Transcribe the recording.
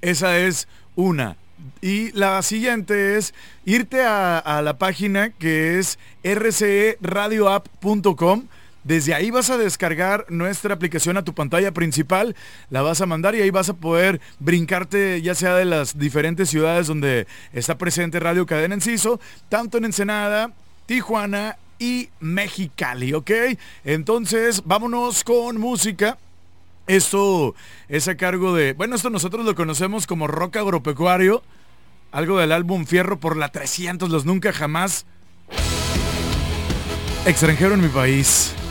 Esa es una. Y la siguiente es irte a la página que es rceradioapp.com. Desde ahí vas a descargar nuestra aplicación a tu pantalla principal, la vas a mandar y ahí vas a poder brincarte ya sea de las diferentes ciudades donde está presente Radio Cadena Enciso, tanto en Ensenada, Tijuana y Mexicali, ¿ok? Entonces, vámonos con música. Esto es a cargo de, bueno, esto nosotros lo conocemos como rock agropecuario, algo del álbum Fierro por la 300, los Nunca Jamás. Extranjero en mi país.